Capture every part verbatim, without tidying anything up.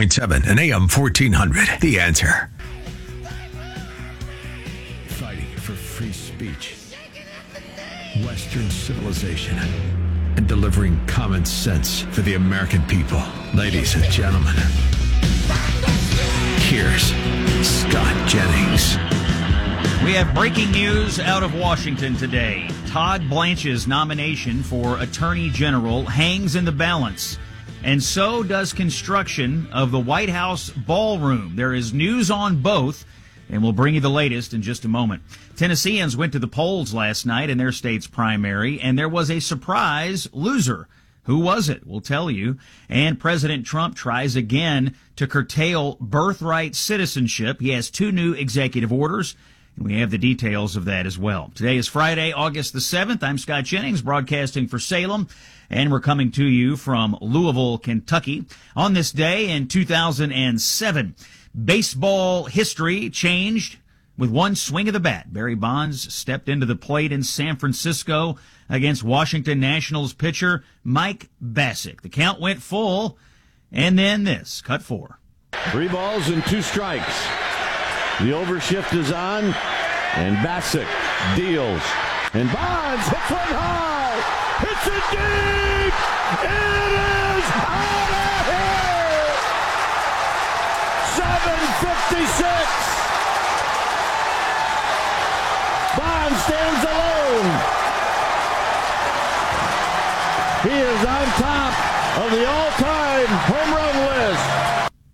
point seven and A M fourteen hundred. The Answer. Fighting for free speech, Western civilization, and delivering common sense for the American people. Ladies and gentlemen, here's Scott Jennings. We have breaking news out of Washington today. Todd Blanche's nomination for Attorney General hangs in the balance, and so does construction of the White House ballroom. There is news on both, and we'll bring you the latest in just a moment. Tennesseans went to the polls last night in their state's primary, and there was a surprise loser. Who was it? We'll tell you. And President Trump tries again to curtail birthright citizenship. He has two new executive orders, and we have the details of that as well. Today is Friday, August the seventh. I'm Scott Jennings, broadcasting for Salem, and we're coming to you from Louisville, Kentucky. On this day in two thousand seven, baseball history changed with one swing of the bat. Barry Bonds stepped into the plate in San Francisco against Washington Nationals pitcher Mike Bacsik. The count went full, and then this, cut four. Three balls and two strikes. The overshift is on, and Bacsik deals. And Bonds hits one high. Hits it deep. It is out of here. seven fifty-six. Bonds stands alone. He is on top of the all-time home run list.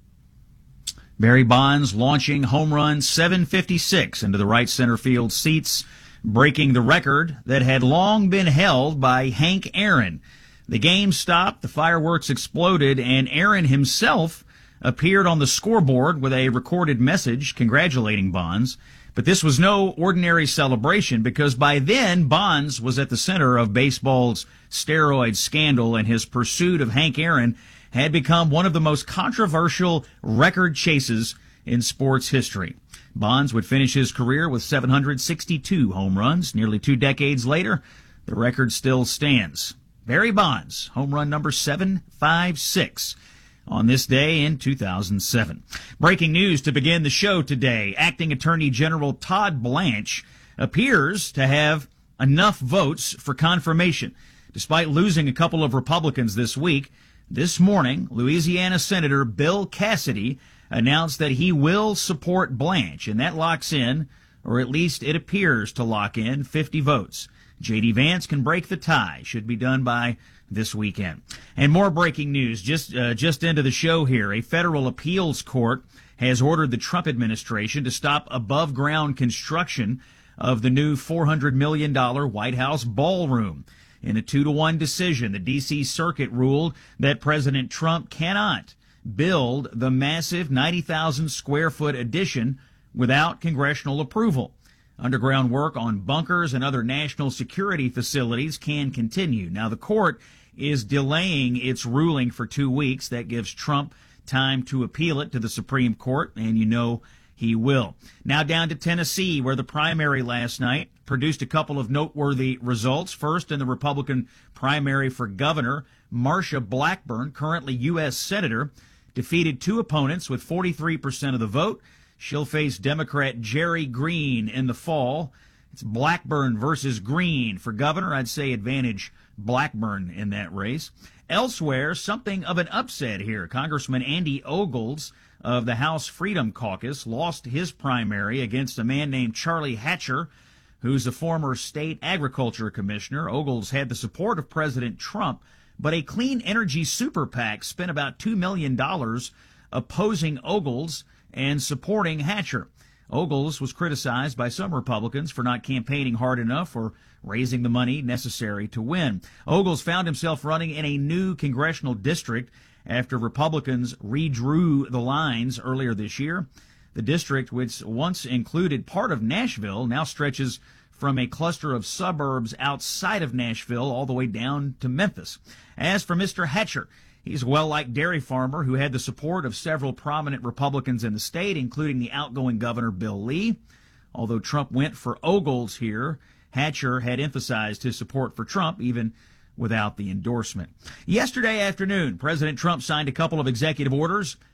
Barry Bonds launching home run seven fifty-six into the right center field seats, breaking the record that had long been held by Hank Aaron. The game stopped, the fireworks exploded, and Aaron himself appeared on the scoreboard with a recorded message congratulating Bonds. But this was no ordinary celebration, because by then Bonds was at the center of baseball's steroid scandal, and his pursuit of Hank Aaron had become one of the most controversial record chases in sports history. Bonds would finish his career with seven hundred sixty-two home runs. Nearly two decades later, the record still stands. Barry Bonds, home run number seven fifty-six. On this day in two thousand seven. Breaking news to begin the show today. Acting Attorney General Todd Blanche appears to have enough votes for confirmation. Despite losing a couple of Republicans this week, this morning, Louisiana Senator Bill Cassidy announced that he will support Blanche, and that locks in, or at least it appears to lock in, fifty votes. J D. Vance can break the tie. Should be done by this weekend. And more breaking news just uh, just into the show here. A federal appeals court has ordered the Trump administration to stop above-ground construction of the new four hundred million dollars White House ballroom. In a two to one decision, the D C Circuit ruled that President Trump cannot build the massive ninety thousand square foot addition without congressional approval. Underground work on bunkers and other national security facilities can continue. Now, the court is delaying its ruling for two weeks. That gives Trump time to appeal it to the Supreme Court, and you know he will. Now down to Tennessee, where the primary last night produced a couple of noteworthy results. First, in the Republican primary for governor, Marsha Blackburn, currently U S Senator, defeated two opponents with forty-three percent of the vote. She'll face Democrat Jerry Green in the fall. It's Blackburn versus Green for governor. I'd say advantage Blackburn in that race. Elsewhere, something of an upset here. Congressman Andy Ogles of the House Freedom Caucus lost his primary against a man named Charlie Hatcher, who's a former state agriculture commissioner. Ogles had the support of President Trump, but a clean energy super PAC spent about two million dollars opposing Ogles and supporting Hatcher. Ogles was criticized by some Republicans for not campaigning hard enough or raising the money necessary to win. Ogles found himself running in a new congressional district after Republicans redrew the lines earlier this year. The district, which once included part of Nashville, now stretches from a cluster of suburbs outside of Nashville all the way down to Memphis. As for Mister Hatcher, he's a well-liked dairy farmer who had the support of several prominent Republicans in the state, including the outgoing Governor Bill Lee. Although Trump went for Ogles here, Hatcher had emphasized his support for Trump, even without the endorsement. Yesterday afternoon, President Trump signed a couple of executive orders